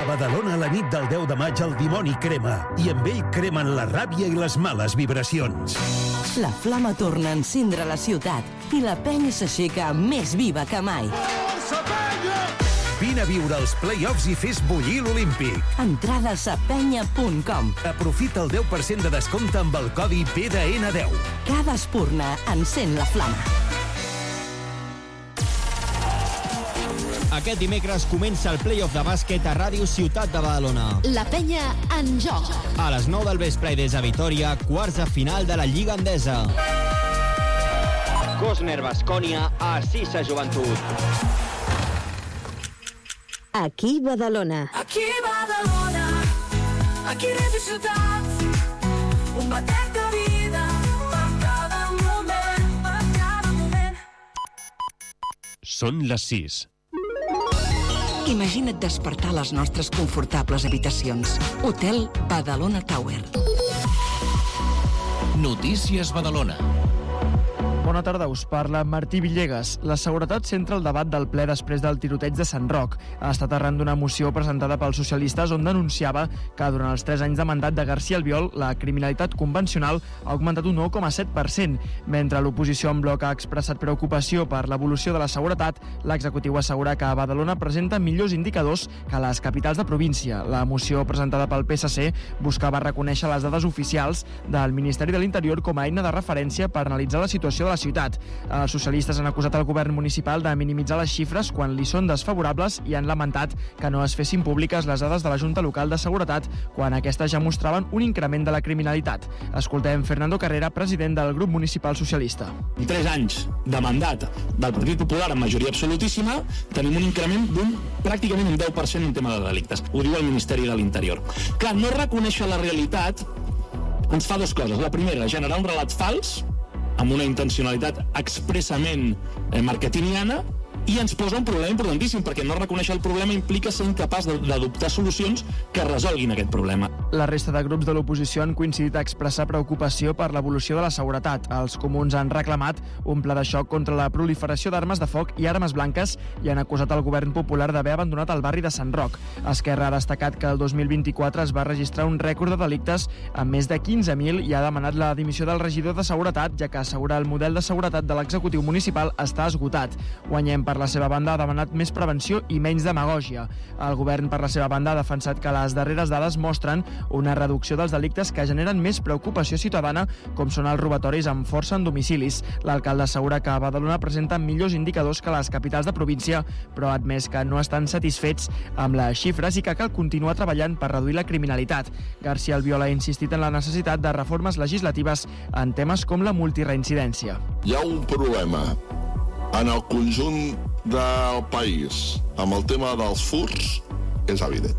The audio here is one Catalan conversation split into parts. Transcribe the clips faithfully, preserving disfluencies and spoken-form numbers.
A Badalona, la nit del deu de maig, el dimoni crema, i amb ell cremen la ràbia i les males vibracions. La flama torna a encendre la ciutat i la penya s'aixeca més viva que mai. Força, penya! Vine a viure els play-offs i fes bullir l'Olímpic. Entrades a penya punt com. Aprofita el deu per cent de descompte amb el codi P D N deu. Cada espurna encén la flama. Aquest dimecres comença el play-off de bàsquet a Ràdio Ciutat de Badalona. La penya en joc. A les nou del vespre i des de Vitòria, quarts de final de la Lliga Endesa. Cosner Baskonia a Sisa Joventut. Aquí Badalona. Aquí Badalona, aquí Ràdio Ciutat, un batec de vida per cada moment, per cada moment. Són les sis. Imagina't despertar les nostres confortables habitacions. Hotel Badalona Tower. Notícies Badalona. Bona tarda, us parla Martí Villegas. La seguretat centra el debat del ple després del tiroteig de Sant Roc. Ha estat arran d'una moció presentada pels socialistes on denunciava que durant els tres anys de mandat de García Albiol la criminalitat convencional ha augmentat un nou coma set per cent. Mentre l'oposició en bloc ha expressat preocupació per l'evolució de la seguretat, l'executiu assegura que a Badalona presenta millors indicadors que a les capitals de província. La moció presentada pel P S C buscava reconèixer les dades oficials del Ministeri de l'Interior com a eina de referència per analitzar la situació de la ciutat. Els socialistes han acusat el govern municipal de minimitzar les xifres quan li són desfavorables i han lamentat que no es fessin públiques les dades de la Junta Local de Seguretat quan aquestes ja mostraven un increment de la criminalitat. Escoltem Fernando Carrera, president del grup municipal socialista. En tres anys de mandat del Partit Popular amb majoria absolutíssima tenim un increment d'un pràcticament un deu per cent en tema de delictes. Ho diu el Ministeri de l'Interior. Clar, no reconèixer la realitat ens fa dues coses. La primera, generar un relat fals amb una intencionalitat expressament eh, marketingiana, i ens posa un problema importantíssim, perquè no reconèixer el problema implica ser incapaç d'adoptar solucions que resolguin aquest problema. La resta de grups de l'oposició han coincidit a expressar preocupació per l'evolució de la seguretat. Els comuns han reclamat un pla de xoc contra la proliferació d'armes de foc i armes blanques i han acusat el govern popular d'haver abandonat el barri de Sant Roc. Esquerra ha destacat que el dos mil vint-i-quatre es va registrar un rècord de delictes amb més de quinze mil i ha demanat la dimissió del regidor de Seguretat, ja que assegura el model de seguretat de l'executiu municipal està esgotat. Guanyem per la seva banda ha demanat més prevenció i menys demagògia. El govern, per la seva banda, ha defensat que les darreres dades mostren una reducció dels delictes que generen més preocupació ciutadana, com són els robatoris amb força en domicilis. L'alcalde assegura que Badalona presenta millors indicadors que les capitals de província, però ha admès que no estan satisfets amb les xifres i que cal continuar treballant per reduir la criminalitat. García Albiol ha insistit en la necessitat de reformes legislatives en temes com la multireincidència. Hi ha un problema en el conjunt del país amb el tema dels furts, és evident.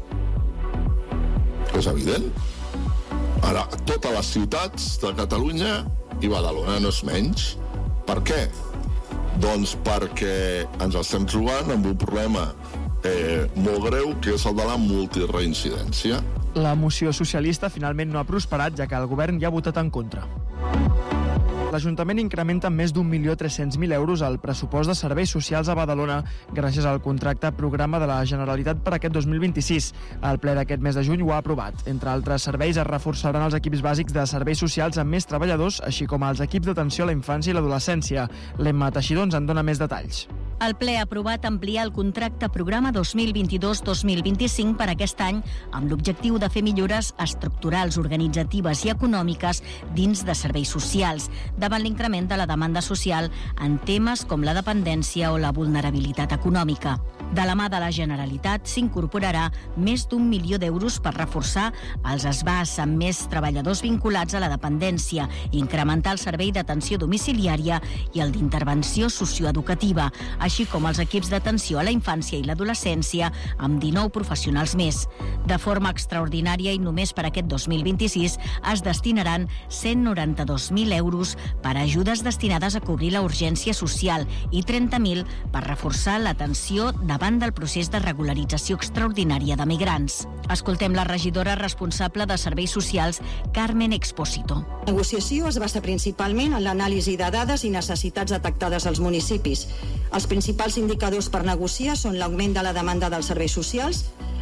És evident. Ara, totes les ciutats de Catalunya i Badalona no és menys. Per què? Doncs perquè ens estem trobant amb un problema eh, molt greu, que és el de la multireincidència. La moció socialista finalment no ha prosperat, ja que el govern ja ha votat en contra. L'Ajuntament incrementa més d'un milió tres-cents mil euros al pressupost de serveis socials a Badalona gràcies al contracte programa de la Generalitat per aquest dos mil vint-i-sis. El ple d'aquest mes de juny ho ha aprovat. Entre altres serveis, es reforçaran els equips bàsics de serveis socials amb més treballadors, així com els equips d'atenció a la infància i l'adolescència. L'Emma Teixidor ens en dona més detalls. El ple ha aprovat ampliar el contracte programa dos mil vint-i-dos dos mil vint-i-cinc per aquest any amb l'objectiu de fer millores estructurals, organitzatives i econòmiques dins de serveis socials, davant l'increment de la demanda social en temes com la dependència o la vulnerabilitat econòmica. De la mà de la Generalitat s'incorporarà més d'un milió d'euros per reforçar els S B A S amb més treballadors vinculats a la dependència, incrementar el servei d'atenció domiciliària i el d'intervenció socioeducativa, així com els equips d'atenció a la infància i l'adolescència amb dinou professionals més. De forma extraordinària i només per aquest dos mil vint-i-sis es destinaran cent noranta-dos mil euros per a ajudes destinades a cobrir la urgència social i trenta mil per reforçar l'atenció davant del procés de regularització extraordinària de migrants. Escoltem la regidora responsable de Serveis Socials, Carmen Expósito. La negociació es basa principalment en l'anàlisi de dades i necessitats detectades als municipis. Els principals indicadors per negociar són l'augment de la demanda dels serveis socials,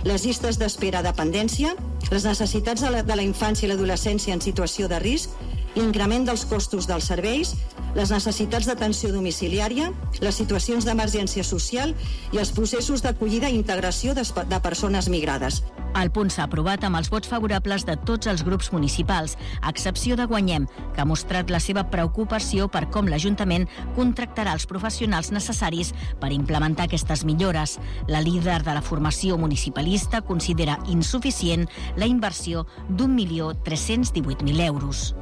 les llistes d'espera a dependència, les necessitats de la, de la infància i l'adolescència en situació de risc, l'increment dels costos dels serveis, les necessitats d'atenció domiciliària, les situacions d'emergència social i els processos d'acollida i integració de, de persones migrades. El punt s'ha aprovat amb els vots favorables de tots els grups municipals, a excepció de Guanyem, que ha mostrat la seva preocupació per com l'Ajuntament contractarà els professionals necessaris per implementar aquestes millores. La líder de la formació municipalista considera insuficient la inversió d'un milió tres-cents divuit mil euros.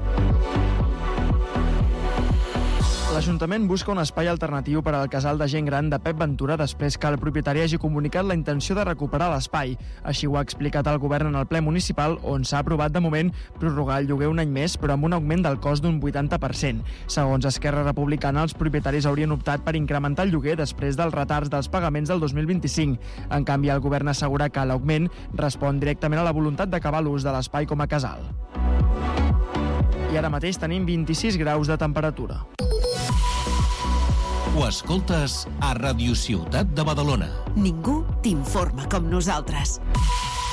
L'Ajuntament busca un espai alternatiu per al casal de gent gran de Pep Ventura després que el propietari hagi comunicat la intenció de recuperar l'espai. Així ho ha explicat el govern en el ple municipal, on s'ha aprovat de moment prorrogar el lloguer un any més, però amb un augment del cost d'un vuitanta per cent. Segons Esquerra Republicana, els propietaris haurien optat per incrementar el lloguer després dels retards dels pagaments del dos mil vint-i-cinc. En canvi, el govern assegura que l'augment respon directament a la voluntat d'acabar l'ús de l'espai com a casal. I ara mateix tenim vint-i-sis graus de temperatura. Ho escoltes a Ràdio Ciutat de Badalona. Ningú t'informa com nosaltres.